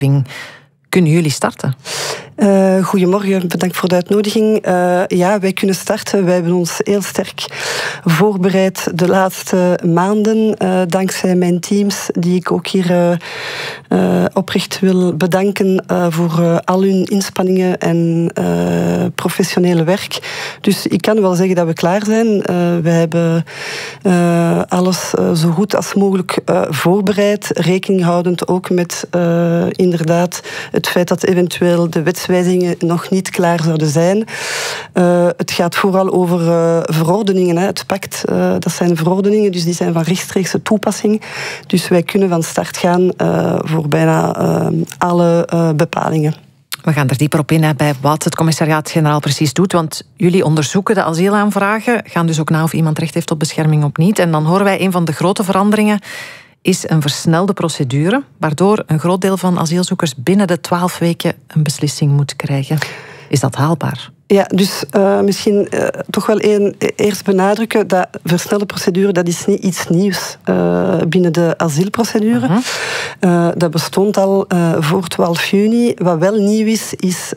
verwerping. Kunnen jullie starten? Goedemorgen, bedankt voor de uitnodiging. Ja, wij kunnen starten. Wij hebben ons heel sterk voorbereid de laatste maanden, dankzij mijn teams, die ik ook hier oprecht wil bedanken voor al hun inspanningen en professionele werk. Dus ik kan wel zeggen dat we klaar zijn. We hebben alles zo goed als mogelijk voorbereid, rekening houdend ook met inderdaad het feit dat eventueel de wetswijzigingen nog niet klaar zouden zijn. Het gaat vooral over verordeningen. Het pact, dat zijn verordeningen, dus die zijn van rechtstreekse toepassing. Dus wij kunnen van start gaan voor bijna alle bepalingen. We gaan er dieper op in bij wat het commissariaat-generaal precies doet, want jullie onderzoeken de asielaanvragen, gaan dus ook na of iemand recht heeft op bescherming of niet. En dan horen wij een van de grote veranderingen is een versnelde procedure, waardoor een groot deel van asielzoekers binnen de 12 weken een beslissing moet krijgen. Is dat haalbaar? Ja, dus misschien toch wel eerst benadrukken dat versnelde procedure, dat is niet iets nieuws binnen de asielprocedure. Dat bestond al voor 12 juni. Wat wel nieuw is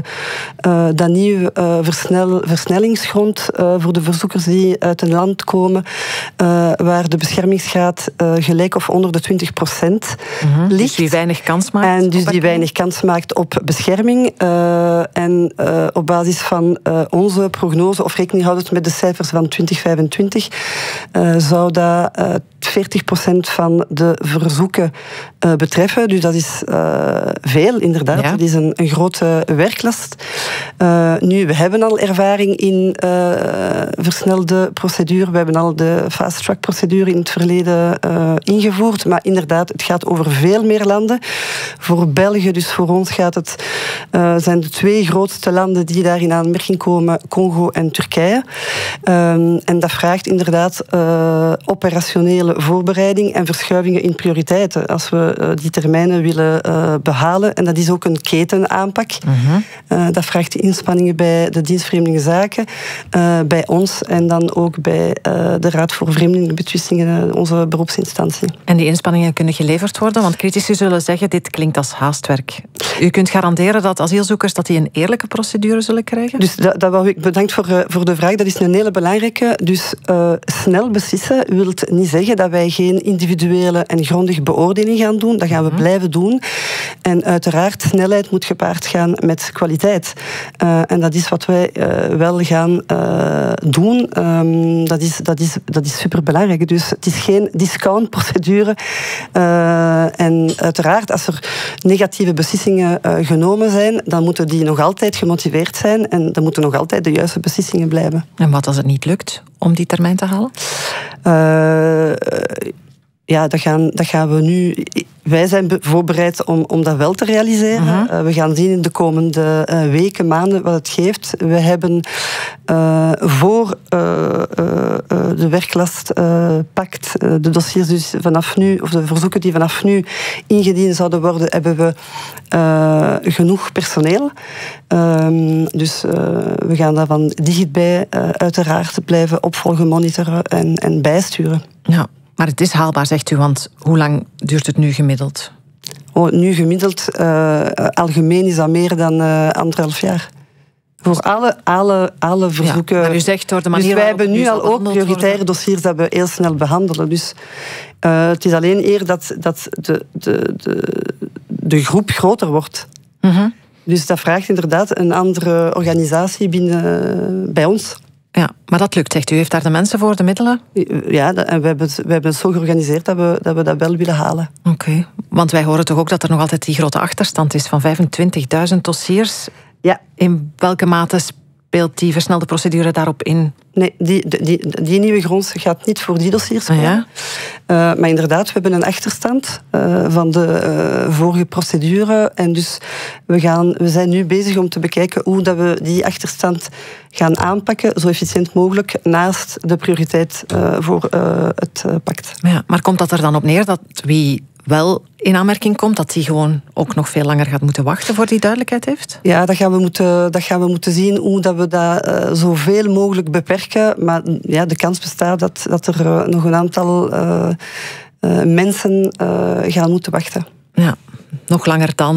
dat nieuwe versnellingsgrond voor de verzoekers die uit een land komen waar de beschermingsgraad gelijk of onder de 20% ligt. Dus die weinig kans maakt. En dus die weinig kans maakt op bescherming. En op basis van onze prognose, of rekening houdend met de cijfers van 2025, zou dat 40% van de verzoeken betreffen. Dus dat is veel, inderdaad. Ja. Dat is een grote werklast. Nu, we hebben al ervaring in versnelde procedure. We hebben al de fast-track procedure in het verleden ingevoerd. Maar inderdaad, het gaat over veel meer landen. Voor België, dus voor ons zijn de 2 grootste landen die daar in aanmerking komen, Congo en Turkije. En dat vraagt inderdaad operationele voorbereiding en verschuivingen in prioriteiten als we die termijnen willen behalen. En dat is ook een ketenaanpak. Dat vraagt inspanningen bij de dienst Vreemdelinge Zaken, bij ons en dan ook bij de Raad voor Vreemdelingenbetwistingen, onze beroepsinstantie. En die inspanningen kunnen geleverd worden, want critici zullen zeggen, dit klinkt als haastwerk. U kunt garanderen dat asielzoekers dat die een eerlijke procedure zullen krijgen? Dus dat wou ik bedankt voor de vraag. Dat is een hele belangrijke. Dus snel beslissen wil niet zeggen dat wij geen individuele en grondige beoordeling gaan doen. Dat gaan we blijven doen. En uiteraard, snelheid moet gepaard gaan met kwaliteit. En dat is wat wij wel gaan doen. Dat is superbelangrijk. Dus het is geen discountprocedure. En uiteraard, als er negatieve beslissingen genomen zijn, dan moeten die nog altijd gemotiveerd zijn en dan moeten nog altijd de juiste beslissingen blijven. En wat als het niet lukt om die termijn te halen? Ja, dat gaan we nu. Wij zijn voorbereid om dat wel te realiseren. We gaan zien in de komende weken, maanden wat het geeft. We hebben voor de werklastpact, de dossiers dus vanaf nu, of de verzoeken die vanaf nu ingediend zouden worden, hebben we genoeg personeel. Dus we gaan daarvan dichtbij uiteraard blijven opvolgen, monitoren en bijsturen. Ja. Maar het is haalbaar, zegt u, want hoe lang duurt het nu gemiddeld? Nu gemiddeld, algemeen is dat meer dan 1,5 jaar. Voor alle verzoeken. Ja, maar u zegt door de manier dus wij hebben nu al ook prioritaire worden dossiers dat we heel snel behandelen. Dus het is alleen eer dat de groep groter wordt. Dus dat vraagt inderdaad een andere organisatie bij ons. Ja, maar dat lukt, zegt u. U heeft daar de mensen voor, de middelen? Ja, en we hebben het zo georganiseerd dat we dat wel willen halen. Oké. Want wij horen toch ook dat er nog altijd die grote achterstand is van 25.000 dossiers. Ja. In welke mate speelt die versnelde procedure daarop in? Nee, die nieuwe grond gaat niet voor die dossiers komen. Ja. Maar inderdaad, we hebben een achterstand van de vorige procedure. En dus we zijn nu bezig om te bekijken hoe dat we die achterstand gaan aanpakken, zo efficiënt mogelijk, naast de prioriteit voor het pact. Ja, maar komt dat er dan op neer dat wie wel in aanmerking komt, dat die gewoon ook nog veel langer gaat moeten wachten voor die duidelijkheid heeft? Ja, dat gaan we moeten zien hoe dat we dat zoveel mogelijk beperken. Maar ja, de kans bestaat dat er nog een aantal mensen gaan moeten wachten. Ja, nog langer dan